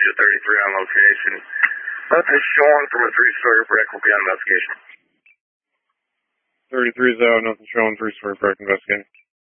to 33 on location. Nothing showing from a three-story brick. Will be on investigation. 33 is out, nothing showing, three-story brick investigation.